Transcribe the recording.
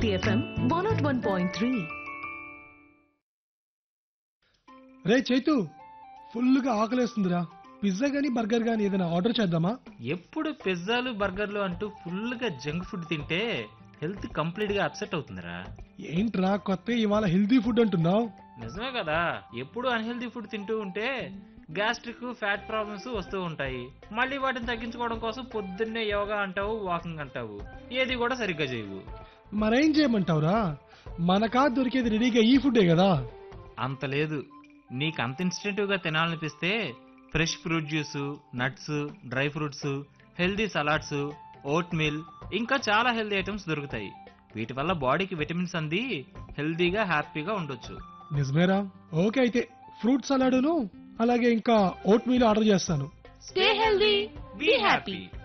City FM 101.3. రే చైతు, ఫుల్గా ఆకలేస్తుందిరా. Pizza గానీ burger గానీ ఏదైనా ఆర్డర్ చేద్దామా? ఎప్పుడు పిజ్జాలు బర్గర్లు అంటూ ఫుల్గా జంక్ ఫుడ్ తింటే హెల్త్ కంప్లీట్ గా అప్సెట్ అవుతుందిరా. ఏంట్రా కొత్త ఇవాళ హెల్తీ ఫుడ్ అంటున్నావు? నిజమే కదా, ఎప్పుడు అన్హెల్దీ ఫుడ్ తింటూ ఉంటే గ్యాస్ట్రిక్ ఫ్యాట్ ప్రాబ్లమ్స్ వస్తూ ఉంటాయి. మళ్ళీ వాటిని తగ్గించుకోవడం కోసం పొద్దున్నే యోగా అంటావు, వాకింగ్ అంటావు, ఏది కూడా సరిగ్గా చేయవు. మరేం చేయమంటావురా? మనకా దొరికేది రెడీగా ఈ ఫుడ్డే కదా. అంత లేదు, నీకు అంత ఇన్స్టెంటివ్ గా తినాలనిపిస్తే fresh fruit juice, nuts, dry fruits, healthy salads, vote mill, ఇంకా చాలా హెల్దీ ఐటమ్స్ దొరుకుతాయి. వీటి వల్ల బాడీకి విటమిన్స్ అంది హెల్దీగా హ్యాపీగా ఉండొచ్చు. నిజమేరా. ఓకే, అయితే ఫ్రూట్ సలాడును అలాగే ఇంకా ఓట్ మీల్ ఆర్డర్ చేస్తాను. Stay healthy, be happy.